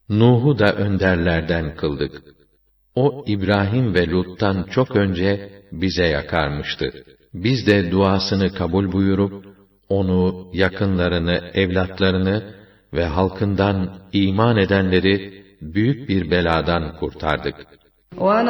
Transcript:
Nuh'u da önderlerden kıldık. O İbrahim ve Lut'tan çok önce bize yakarmıştı. Biz de duasını kabul buyurup onu, yakınlarını, evlatlarını ve halkından iman edenleri büyük bir beladan kurtardık.